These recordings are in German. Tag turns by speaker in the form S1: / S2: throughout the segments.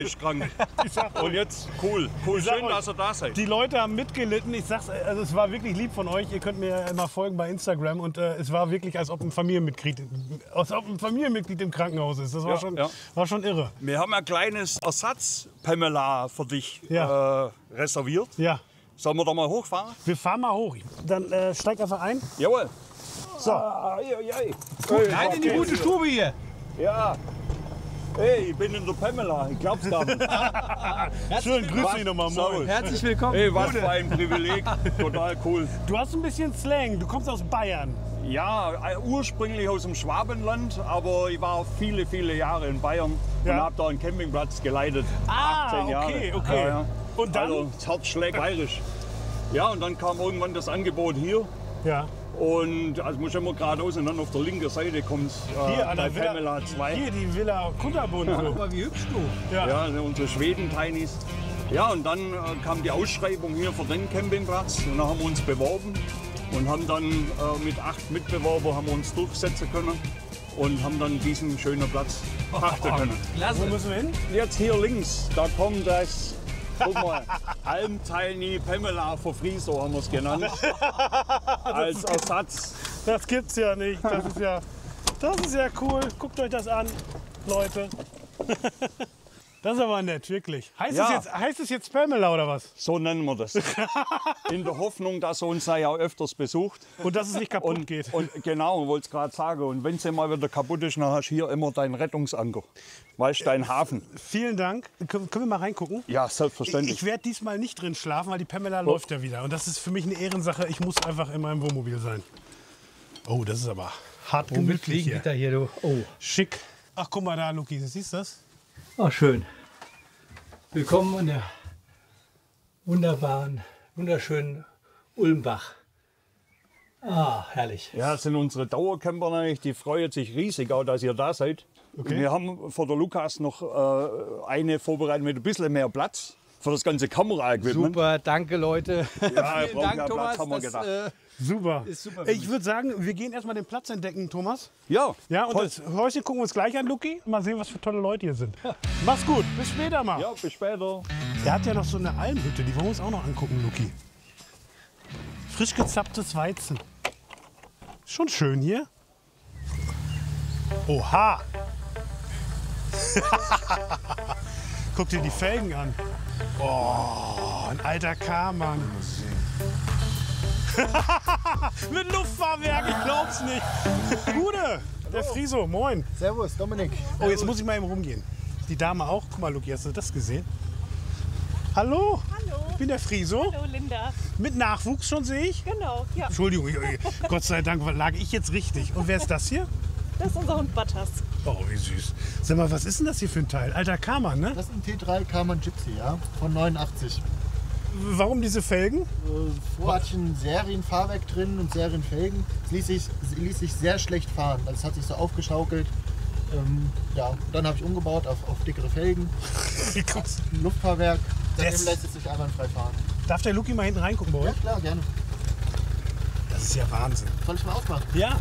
S1: Ich krank. Und jetzt cool. Schön, dass ihr da seid.
S2: Die Leute haben mitgelitten. Ich sag's, also es war wirklich lieb von euch. Ihr könnt mir ja immer folgen bei Instagram. Und es war wirklich, als ob ein Familienmitglied im Krankenhaus ist. Das war schon irre.
S1: Wir haben ein kleines Ersatz-Pamela für dich reserviert.
S2: Ja.
S1: Sollen wir da mal hochfahren?
S2: Wir fahren mal hoch. Dann steig einfach ein.
S1: Jawohl.
S2: So.
S3: Rein in die gute Stube hier.
S1: Ja. Hey, ich bin in der Pamela. Ich glaub's gar nicht.
S2: Schön, grüß dich nochmal. Moin.
S3: Herzlich willkommen.
S1: Hey, was für ein Privileg. Total cool.
S2: Du hast ein bisschen Slang. Du kommst aus Bayern.
S1: Ja, ursprünglich aus dem Schwabenland, aber ich war viele, viele Jahre in Bayern und habe da einen Campingplatz geleitet. 18 Jahre.
S2: Okay.
S1: Ja.
S2: Und dann?
S1: Also, das Herz schlägt bayerisch. Ja, und dann kam irgendwann das Angebot hier.
S2: Ja.
S1: Und also muss immer geradeaus und dann auf der linken Seite kommt
S2: Hier an
S1: bei
S2: der Villa,
S1: Pamela 2.
S2: Hier die Villa Kunterbund. So.
S3: Aber wie hübsch du.
S1: Ja, unsere Schweden-Tainis. Ja, und dann kam die Ausschreibung hier für den Campingplatz und dann haben wir uns beworben und haben dann mit 8 Mitbewerbern haben wir uns durchsetzen können und haben dann diesen schönen Platz pachten können.
S2: Wo müssen wir hin?
S1: Jetzt hier links, da kommt das, guck mal, Alm-Tiny Pamela für Friso haben wir es genannt, als Ersatz.
S2: Das gibt's ja nicht. Das ist ja cool. Guckt euch das an, Leute. Das ist aber nett, wirklich. Heißt es jetzt Pamela oder was?
S1: So nennen wir das. In der Hoffnung, dass er uns ja auch öfters besucht.
S2: Und dass es nicht kaputt geht.
S1: Und genau, wollte es gerade sagen. Und wenn es mal wieder kaputt ist, dann hast du hier immer deinen Rettungsanker. Weißt du, dein Hafen.
S2: Vielen Dank. Können wir mal reingucken?
S1: Ja, selbstverständlich.
S2: Ich werde diesmal nicht drin schlafen, weil die Pamela läuft ja wieder. Und das ist für mich eine Ehrensache. Ich muss einfach in meinem Wohnmobil sein. Oh, das ist aber hart gemütlich hier.
S3: Hier, du. Oh.
S2: Schick. Ach, guck mal da, Luki. Siehst du das?
S3: Oh, schön. Willkommen an der wunderschönen Ulmbach. Ah, herrlich.
S1: Ja, das sind unsere Dauercamper natürlich. Die freuen sich riesig, auch dass ihr da seid.
S2: Okay.
S1: Wir haben vor der Lukas noch eine vorbereitet mit ein bisschen mehr Platz für das ganze Kamera-Equipment.
S3: Super, danke Leute.
S1: Ja,
S3: Vielen Dank,
S1: Platz,
S3: Thomas.
S1: haben wir gedacht.
S2: Super.
S3: Ist super.
S2: Ich würde sagen, wir gehen erstmal den Platz entdecken, Thomas.
S1: Ja,
S2: Ja, und
S1: toll.
S2: das Häuschen gucken wir uns gleich an, Luki. Mal sehen, was für tolle Leute hier sind. Mach's gut. Bis später mal.
S1: Ja, bis später.
S2: Der hat ja noch so eine Almhütte, die wollen wir uns auch noch angucken, Luki. Frisch gezapptes Weizen. Schon schön hier. Oha! Guck dir die Felgen an. Oh, ein alter Karmann. Mit Luftfahrwerk, ich glaub's nicht. Gude, der Friso, moin.
S4: Servus, Dominik.
S2: Oh, jetzt muss ich mal eben rumgehen. Die Dame auch. Guck mal, Luki, hast du das gesehen? Hallo?
S5: Hallo.
S2: Ich bin der Friso.
S5: Hallo Linda.
S2: Mit Nachwuchs schon, sehe ich.
S5: Genau, ja.
S2: Entschuldigung, Gott sei Dank lag ich jetzt richtig. Und wer ist das hier?
S5: Das ist unser Hund Butters.
S2: Oh, wie süß. Sag mal, was ist denn das hier für ein Teil? Alter Karmann, ne?
S4: Das ist ein T3 Karmann Gypsy, ja, von 89.
S2: Warum diese Felgen?
S4: Vorher hatte ich ein Serienfahrwerk drin und Serienfelgen. Es ließ sich sehr schlecht fahren. Also es hat sich so aufgeschaukelt. Ja, dann habe ich umgebaut auf dickere Felgen,
S2: Wie kommst du?
S4: ein Luftfahrwerk.
S2: Das-
S4: Seitdem lässt es sich einwandfrei fahren.
S2: Darf der Luki mal hinten reingucken bei
S4: Ja
S2: euch?
S4: klar, gerne.
S2: Das ist ja Wahnsinn.
S4: Soll ich mal aufmachen?
S2: Ja.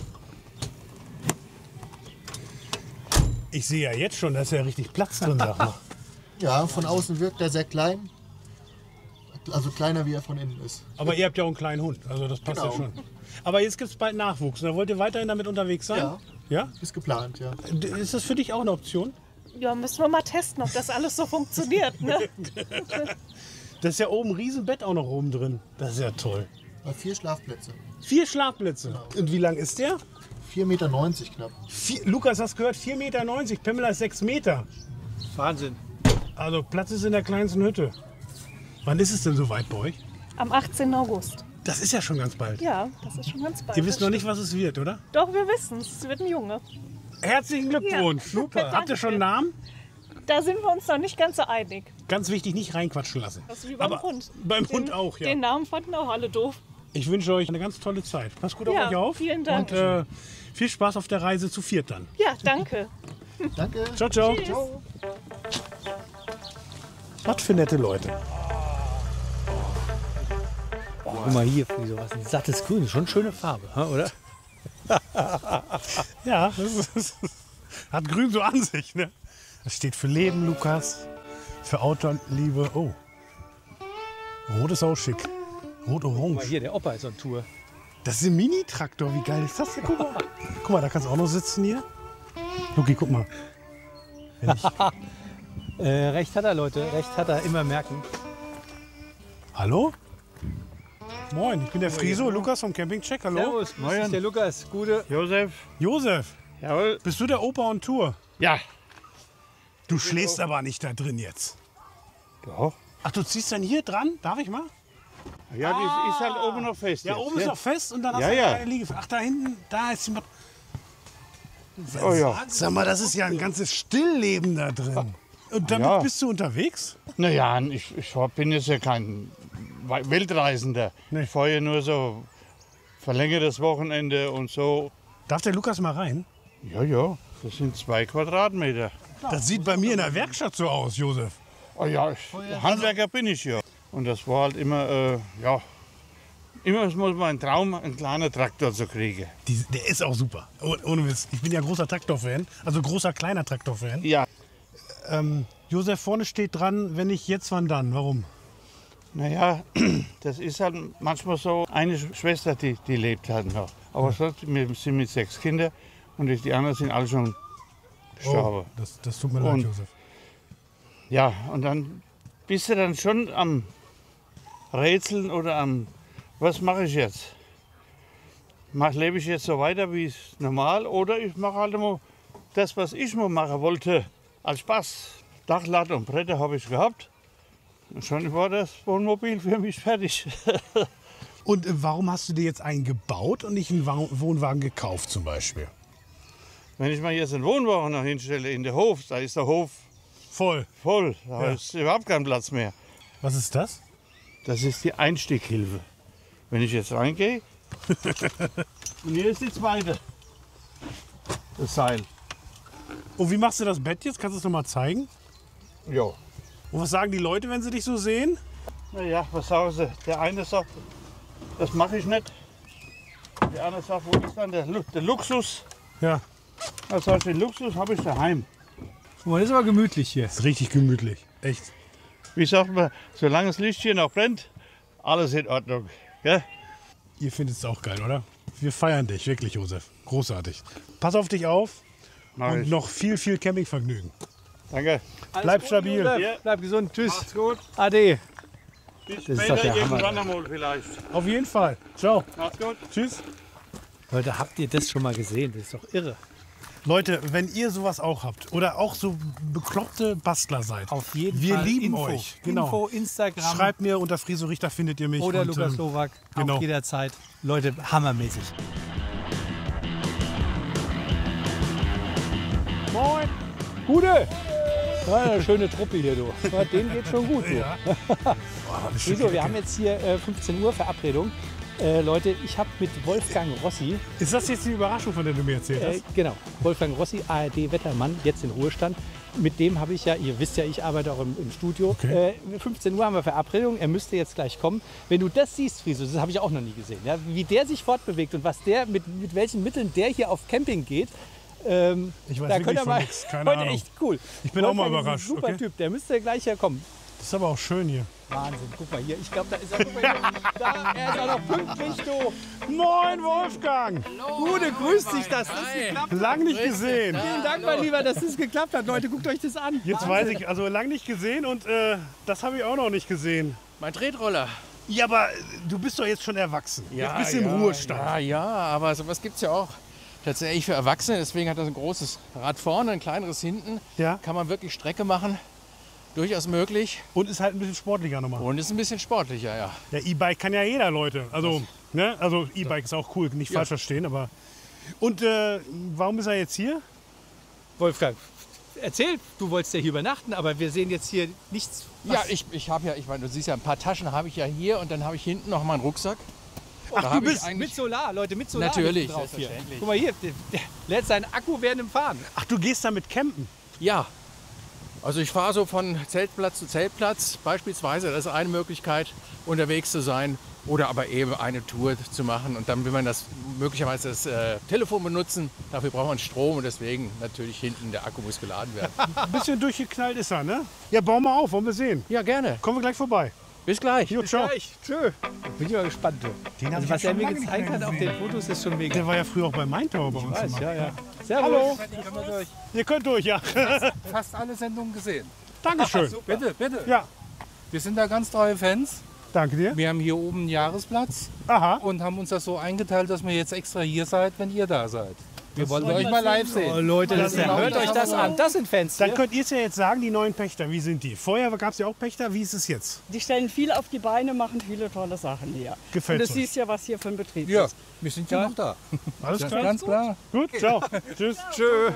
S2: Ich sehe ja jetzt schon, da ist ja richtig Platz drin, sag mal.
S4: Ja, von außen wirkt er sehr klein. Also kleiner, wie er von innen ist.
S2: Aber ihr habt ja auch einen kleinen Hund, also das passt ja
S4: Genau.
S2: schon. Aber jetzt gibt es bald Nachwuchs. Da wollt ihr weiterhin damit unterwegs sein?
S4: Ja.
S2: Ja?
S4: Ist geplant, ja.
S2: Ist das für dich auch eine Option?
S5: Ja, müssen wir mal testen, ob das alles so funktioniert. Ne?
S2: Das ist ja oben ein Riesenbett auch noch oben drin. Das ist ja toll.
S4: 4 Schlafplätze.
S2: 4 Schlafplätze. Und wie lang ist der?
S4: 4,90 Meter knapp.
S2: Lukas, hast gehört, 4,90 Meter. Pamela ist 6 Meter.
S3: Wahnsinn.
S2: Also Platz ist in der kleinsten Hütte. Wann ist es denn soweit bei euch?
S5: Am 18. August.
S2: Das ist ja schon ganz bald.
S5: Ja, das ist schon ganz bald.
S2: Ihr wisst noch
S5: das
S2: nicht, was es wird, oder?
S5: stimmt. Doch, wir wissen es. Es wird ein Junge.
S2: Herzlichen Glückwunsch.
S5: Ja.
S2: Super. Habt ihr schon einen Namen?
S5: Da sind wir uns noch nicht ganz so einig.
S2: Ganz wichtig, nicht reinquatschen lassen.
S5: Das ist wie beim
S2: Aber
S5: Hund.
S2: beim Hund auch, ja.
S5: Den Namen fanden auch alle doof.
S2: Ich wünsche euch eine ganz tolle Zeit. Passt gut auf
S5: Ja,
S2: euch auf.
S5: vielen Dank.
S2: Und viel Spaß auf der Reise zu viert dann.
S5: Ja, danke.
S4: Danke.
S2: Ciao, ciao.
S5: Tschüss.
S2: Was für nette Leute.
S3: Guck mal hier, Friso, was ein sattes Grün. Schon eine schöne Farbe, oder?
S2: Ja, hat Grün so an sich. Ne? Das steht für Leben, Lukas. Für Outdoor-Liebe. Oh. Rot ist auch schick.
S3: Guck mal
S2: Rot-Orange.
S3: hier, der Opa ist on Tour.
S2: Das ist ein Mini-Traktor. Wie geil ist das denn? Guck mal. Guck mal, da kannst du auch noch sitzen hier. Luki, guck mal. Wenn ich,
S3: Recht hat er, Leute. Recht hat er. Immer merken.
S2: hallo? Moin, ich bin der Friso, Lukas vom Campingcheck. Hallo?
S3: Servus, grüß dich, der Lukas. Gute.
S6: Josef?
S2: Josef,
S6: Jawohl.
S2: bist du der Opa on Tour?
S6: Ja.
S2: Du schläfst aber nicht da drin jetzt.
S6: Doch.
S2: Ach, du ziehst dann hier dran? Darf ich mal?
S6: Ja, die ist halt oben noch fest.
S2: Ja,
S6: jetzt,
S2: oben ist noch fest und dann hast
S6: Ja,
S2: du
S6: ja.
S2: eine Liege. Ach, da hinten, da ist jemand.
S6: Oh ja.
S2: Sag mal, das ist ja ein ganzes Stillleben da drin. Und damit
S6: Ja.
S2: bist du unterwegs?
S6: Naja, ich bin jetzt ja kein Weltreisender.
S2: Nee.
S6: Ich fahre ja nur so verlängertes Wochenende und so.
S2: Darf der Lukas mal rein?
S6: Ja, ja, das sind 2 Quadratmeter.
S2: Das sieht bei mir in der Werkstatt so aus, Josef.
S6: Oh ja, Handwerker bin ich ja. Und das war halt immer, immer muss man ein Traum, einen kleinen Traktor zu kriegen.
S2: Der ist auch super. Ohne Witz. Ich bin ja großer Traktor-Fan. Also großer, kleiner Traktor-Fan.
S6: Ja,
S2: Josef, vorne steht dran, wenn nicht jetzt, wann dann? Warum?
S6: naja, das ist halt manchmal so. Eine Schwester, die lebt halt noch. Aber sonst, wir sind mit 6 Kindern und die anderen sind alle schon gestorben.
S2: Oh, das tut mir leid,
S6: Und-
S2: Josef.
S6: Ja, und dann bist du dann schon am Rätseln oder am, was mache ich jetzt? Lebe ich jetzt so weiter wie es normal oder ich mache halt mal das, was ich mal machen wollte, als Spaß. Dachlatte und Bretter habe ich gehabt. Und schon war das Wohnmobil für mich fertig.
S2: Und warum hast du dir jetzt einen gebaut und nicht einen Wohnwagen gekauft zum Beispiel?
S6: Wenn ich mal jetzt einen Wohnwagen noch hinstelle in den Hof, da ist der Hof
S2: Voll.
S6: voll. Da
S2: Ja.
S6: ist überhaupt kein Platz mehr.
S2: Was ist das?
S6: Das ist die Einstieghilfe. Wenn ich jetzt reingehe. Und hier ist die zweite. Das Seil.
S2: Und wie machst du das Bett jetzt? Kannst du es noch mal zeigen?
S6: Ja.
S2: Und was sagen die Leute, wenn sie dich so sehen?
S6: Naja, was sagen sie? Der eine sagt, das mache ich nicht. Der andere sagt, wo ist dann der Luxus?
S2: Ja,
S6: Das heißt, den Luxus habe ich daheim.
S3: Guck mal, das ist aber gemütlich hier.
S2: ist richtig gemütlich. Echt.
S6: Wie sagt man, solange das Licht hier noch brennt, alles in Ordnung. Ja?
S2: Ihr findet es auch geil, oder? Wir feiern dich, wirklich, Josef. Großartig. Pass auf dich auf
S6: Mach
S2: und
S6: ich.
S2: noch viel, viel Campingvergnügen.
S6: Danke.
S2: Bleib stabil.
S3: Josef.
S6: Ja.
S3: Bleib gesund. Tschüss.
S6: Macht's gut.
S3: Ade.
S6: Bis
S3: ist doch
S6: später
S3: der Hammer.
S6: irgendwann einmal vielleicht.
S2: Auf jeden Fall. Ciao.
S6: Macht's gut.
S2: Tschüss.
S3: Leute, habt ihr das schon mal gesehen? Das ist doch irre.
S2: Leute, wenn ihr sowas auch habt oder auch so bekloppte Bastler seid,
S3: Auf jeden
S2: wir
S3: Fall.
S2: lieben
S3: Info.
S2: euch. Genau.
S3: Info, Instagram
S2: Schreibt mir, unter Friso Richter findet ihr mich.
S3: oder
S2: und,
S3: Lukas Slowak.
S2: genau.
S3: Auch jederzeit. Leute, hammermäßig. Moin. Gute. Ja, eine schöne Truppe hier, du. Ja, denen geht schon gut, du. Wieso? Wir haben jetzt hier 15 Uhr Verabredung. Leute, ich habe mit Wolfgang Rossi,
S2: Ist das jetzt die Überraschung, von der du mir erzählt hast?
S3: genau, Wolfgang Rossi, ARD-Wettermann, jetzt in Ruhestand. Mit dem habe ich ja, ihr wisst ja, ich arbeite auch im Studio.
S2: Okay.
S3: 15 Uhr haben wir Verabredung, er müsste jetzt gleich kommen. Wenn du das siehst, Friso, das habe ich auch noch nie gesehen, ja, wie der sich fortbewegt und was der mit welchen Mitteln der hier auf Camping geht.
S2: Ich weiß
S3: Da
S2: wirklich
S3: könnt ihr
S2: von
S3: mal,
S2: nichts. Keine
S3: heute
S2: Ahnung.
S3: echt cool.
S2: Ich bin auch mal
S3: Wolfgang ist ein
S2: überrascht,
S3: Super
S2: okay.
S3: Typ, der müsste gleich herkommen.
S2: Das ist aber auch schön hier.
S3: Wahnsinn, guck mal hier, ich glaube, da ist er. Guck mal hier. Da, er ist auch noch pünktlich, du.
S2: Moin, Wolfgang!
S3: Gute, grüß dich, dass das geklappt hat.
S2: Lang nicht gesehen.
S3: Vielen Dank, mein Lieber, dass das geklappt hat. Leute, guckt euch das an.
S2: Jetzt weiß ich, also lang nicht gesehen und das habe ich auch noch nicht gesehen.
S7: Mein Tretroller.
S2: Ja, aber du bist doch jetzt schon erwachsen. jetzt bist du im Ruhestand.
S7: Ja, aber sowas gibt es ja auch tatsächlich für Erwachsene. Deswegen hat das ein großes Rad vorne, ein kleineres hinten.
S2: Ja.
S7: Kann man wirklich Strecke machen. Durchaus möglich.
S2: Und ist halt ein bisschen sportlicher nochmal.
S7: Und ist ein bisschen sportlicher, ja.
S2: Ja, E-Bike kann ja jeder, Leute. Also, ne? Also E-Bike ist auch cool, nicht falsch verstehen, aber... Und warum ist er jetzt hier?
S3: Wolfgang, erzähl, du wolltest ja hier übernachten, aber wir sehen jetzt hier nichts.
S7: Ja, ich habe ja, ich meine, du siehst ja, ein paar Taschen habe ich ja hier und dann habe ich hinten noch mal einen Rucksack.
S3: Ach,
S7: du
S3: bist mit Solar, Leute, mit Solar.
S7: Natürlich,
S3: drauf hier.
S7: selbstverständlich.
S3: Guck mal hier, der lädt seinen Akku während dem Fahren.
S2: Ach, du gehst damit campen?
S7: Ja. Also ich fahre so von Zeltplatz zu Zeltplatz beispielsweise. Das ist eine Möglichkeit, unterwegs zu sein oder aber eben eine Tour zu machen. Und dann will man das möglicherweise das Telefon benutzen. Dafür braucht man Strom und deswegen natürlich hinten der Akku muss geladen werden.
S2: Ein bisschen durchgeknallt ist er, ne? Ja, bauen wir auf, wollen wir sehen.
S7: Ja, gerne.
S2: Kommen wir gleich vorbei.
S7: Bis gleich.
S2: Jo, ciao.
S3: Tschö. Bin ich mal gespannt. Du. Also, was er mir gezeigt hat auf den Fotos ist schon mega.
S2: Der war ja früher auch bei Maintower bei uns.
S3: Weiß, ja. Servus.
S2: Hallo. Ihr könnt durch, ja.
S8: Fast alle Sendungen gesehen.
S2: Dankeschön.
S8: Bitte, bitte.
S2: Ja,
S8: Wir sind da ganz treue Fans.
S2: danke dir.
S8: Wir haben hier oben einen Jahresplatz
S2: Aha.
S8: und haben uns das so eingeteilt, dass wir jetzt extra hier seid, wenn ihr da seid. Wir wollten euch mal live
S3: Oh,
S8: sehen.
S3: Leute, hört euch das an. Das sind Fans.
S2: Dann könnt ihr es ja jetzt sagen, die neuen Pächter, wie sind die? Vorher gab es ja auch Pächter, wie ist es jetzt?
S9: Die stellen viel auf die Beine, machen viele tolle Sachen hier.
S2: Gefällt
S9: Und du
S2: uns.
S9: siehst ja, was hier für ein Betrieb
S8: Ja,
S9: ist.
S8: wir sind ja noch da.
S2: Alles klar?
S8: Ganz klar.
S2: Gut, ciao. Tschüss.
S3: Tschö.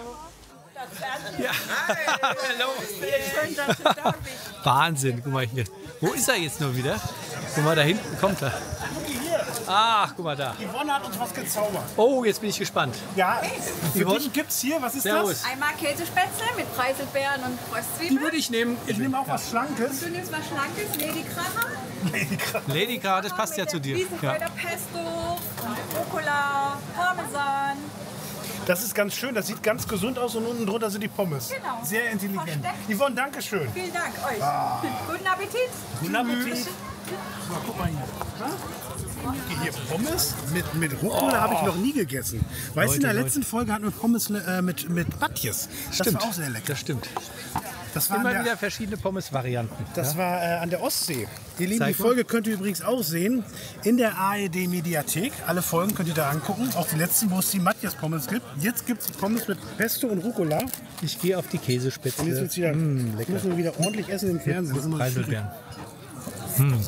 S9: Schön, dass du da bist.
S3: Wahnsinn. Guck mal hier. Wo ist er jetzt nur wieder? Guck mal, da hinten kommt er. Ach, guck mal da.
S2: Yvonne hat uns was gezaubert.
S3: Oh, jetzt bin ich gespannt.
S2: Ja, für
S3: Yvonne?
S2: dich gibt's hier, was ist
S3: Servus.
S10: Einmal Käsespätzle mit Preiselbeeren und
S3: Die
S10: Röstzwiebeln.
S3: würde ich nehmen.
S2: das? Ich nehme auch was Schlankes.
S10: Du nimmst was Schlankes, Ladykracher.
S3: Lady Grad, das passt ja zu dir. Ja.
S10: Wiesenfelder-Pesto, Rucola, Parmesan.
S2: Das ist ganz schön, das sieht ganz gesund aus und unten drunter sind die Pommes.
S10: Genau.
S2: Sehr intelligent.
S10: Versteckt.
S2: Yvonne, danke schön.
S10: Vielen Dank euch. Guten Appetit.
S2: Guten Appetit. Mal, guck mal hier. Hier Pommes mit Rucola habe ich noch nie gegessen. Weißt du, in der letzten Folge hatten wir Pommes mit Batjes. Das war auch sehr lecker.
S3: Das stimmt.
S2: Das war an
S3: Immer
S2: der,
S3: wieder verschiedene Pommes-Varianten.
S2: das war an der Ostsee. Ihr Lieben, die
S3: Zeig mal.
S2: Folge könnt ihr übrigens auch sehen in der ARD-Mediathek. Alle Folgen könnt ihr da angucken. Auch die letzten, wo es die Matjes-Pommes gibt. Jetzt gibt es Pommes mit Pesto und Rucola.
S3: Ich gehe auf die Käsespätzle.
S2: Und jetzt wird's wieder,
S3: lecker.
S2: müssen wir wieder ordentlich essen im Fernsehen. Das ist immer so schwierig.
S3: Preiselbeeren.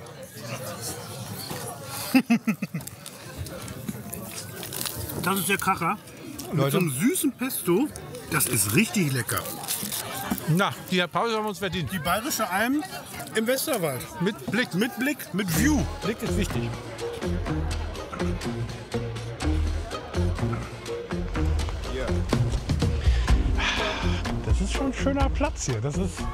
S2: Das ist der Kracher. Mit
S3: Leute.
S2: so einem süßen Pesto. Das ist richtig lecker.
S3: Na, die Pause haben wir uns verdient.
S2: Die Bayerische Alm im Westerwald.
S3: Mit Blick.
S2: Mit Blick, mit View.
S3: Blick ist wichtig.
S2: Das ist schon ein schöner Platz hier. Das ist.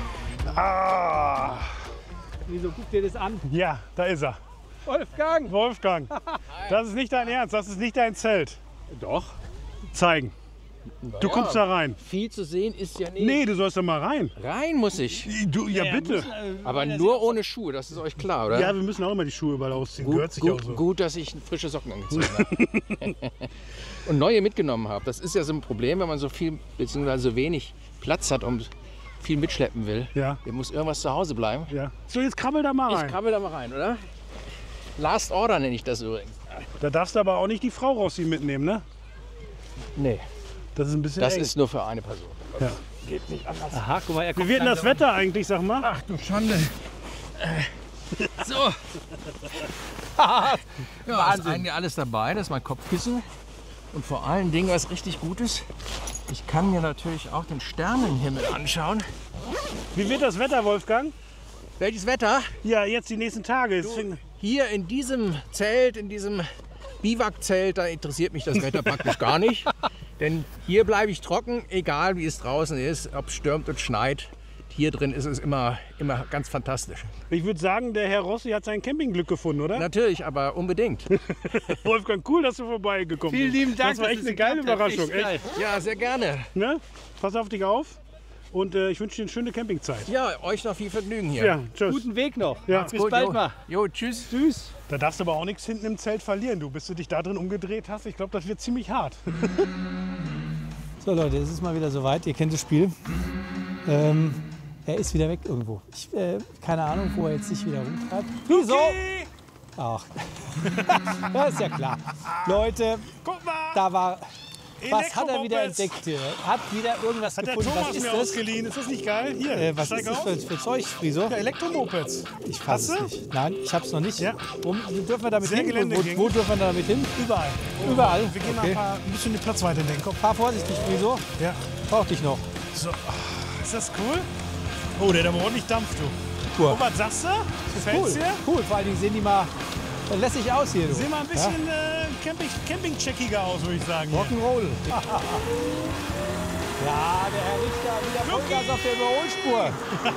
S2: Ah.
S3: Wieso guckt ihr das an?
S2: Ja, da ist er.
S3: Wolfgang!
S2: Wolfgang. Das ist nicht dein Ernst. Das ist nicht dein Zelt.
S7: Doch.
S2: Zeigen. Du kommst da rein.
S7: Viel zu sehen ist ja nicht.
S2: Nee, du sollst da mal rein.
S7: Rein muss ich.
S2: Du, ja, bitte.
S7: Aber nur ohne Schuhe, das ist euch klar, oder?
S2: Ja, wir müssen auch immer die Schuhe überall ausziehen. Gehört sich auch so.
S7: Gut, dass ich frische Socken angezogen habe. Und neue mitgenommen habe. Das ist ja so ein Problem, wenn man so viel bzw. so wenig Platz hat und viel mitschleppen will.
S2: Ja.
S7: Hier muss irgendwas zu Hause bleiben.
S2: Ja. So, jetzt krabbel da mal
S7: Ich
S2: rein.
S7: krabbel da mal rein, oder? Last Order nenne ich das übrigens.
S2: Da darfst du aber auch nicht die Frau rausziehen mitnehmen, ne?
S7: Nee,
S2: Das ist ein bisschen
S7: das
S2: eng.
S7: ist nur für eine Person.
S2: Ja.
S7: Geht nicht anders.
S3: Aha, guck mal, er
S2: Wie
S3: kommt
S2: wird denn das
S3: langsam
S2: Wetter eigentlich, sag mal?
S7: Ach du Schande. So. Ja, ist eigentlich alles dabei. Das ist mein Kopfkissen. Und vor allen Dingen, was richtig gut ist, ich kann mir natürlich auch den Sternenhimmel anschauen.
S2: Wie wird das Wetter, Wolfgang?
S7: Welches Wetter?
S2: Ja, jetzt die nächsten Tage.
S7: Hier in diesem Zelt, in diesem Biwakzelt, da interessiert mich das Wetter praktisch gar nicht. Denn hier bleibe ich trocken, egal wie es draußen ist, ob es stürmt und schneit. Hier drin ist es immer ganz fantastisch.
S2: Ich würde sagen, der Herr Rossi hat sein Campingglück gefunden, oder?
S7: Natürlich, aber unbedingt.
S2: Wolfgang, cool, dass du vorbeigekommen bist.
S3: Vielen lieben Dank.
S2: Das war echt
S3: dass
S2: eine
S3: es
S2: geile
S3: geklappt hat.
S2: Überraschung.
S3: Echt geil.
S2: Echt.
S7: Ja, sehr gerne.
S2: Ne? Pass auf dich auf und ich wünsche dir eine schöne Campingzeit.
S7: Ja, euch noch viel Vergnügen hier.
S2: Ja, tschüss.
S3: Guten Weg noch.
S2: Ja.
S3: Bis bald
S7: jo.
S3: mal.
S7: Jo, tschüss.
S3: Tschüss.
S2: Da darfst du aber auch nichts hinten im Zelt verlieren, du, bis du dich da drin umgedreht hast. Ich glaube, das wird ziemlich hart.
S3: So Leute, es ist mal wieder soweit. Ihr kennt das Spiel. Er ist wieder weg irgendwo. Keine Ahnung, wo er jetzt sich wieder rumtreibt. Wieso? Ach, das ist ja klar. Leute,
S2: Guck mal!
S3: da war... Was hat er wieder
S2: Elektromopeds.
S3: entdeckt hier? Hat wieder irgendwas
S2: Hat der
S3: gefunden.
S2: Thomas
S3: Was ist
S2: mir
S3: das?
S2: ausgeliehen? Ist das nicht geil? Hier,
S3: Was
S2: steig
S3: ist das
S2: auf.
S3: für Zeug, Friso?
S2: Ja, Elektromopeds.
S3: Ich fasse
S2: Hast
S3: es
S2: du?
S3: nicht. Nein, ich habe es noch nicht.
S2: Ja.
S3: Wo dürfen wir damit
S2: Sehr
S3: hin?
S2: geländegängig.
S3: Wo dürfen wir damit hin?
S2: Überall.
S3: Überall.
S2: Wir gehen mal
S3: Okay.
S2: ein bisschen die Platzweite denken. Komm.
S3: Fahr vorsichtig, Friso.
S2: Ja.
S3: Brauch dich noch.
S2: So. Ist das cool? Oh, der hat aber ordentlich Dampf, du.
S3: Cool.
S2: Und was sagst du? Gefällt's dir?
S3: Cool, vor allen Dingen sehen die mal lässig aus hier. Du.
S2: Sehen mal ein bisschen camping-checkiger aus, würde ich sagen. hier.
S3: Rock'n'Roll. Ja, der Herr Richter wieder Vollgas auf der Überholspur.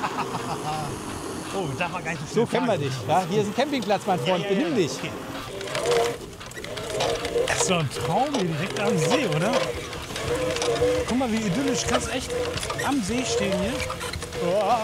S2: Oh, darf man gar nicht
S3: So kennen wir dich. Ja? Hier ist ein Campingplatz, mein Freund. Benimm dich.
S2: Das ist doch ein Traum hier direkt am See, oder? Guck mal, wie idyllisch. Kannst echt am See stehen hier.